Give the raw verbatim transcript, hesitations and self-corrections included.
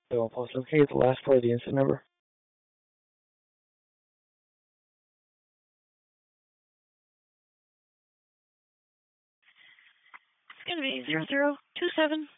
So, post okay, the last part of the incident number. It's going to be zero zero two seven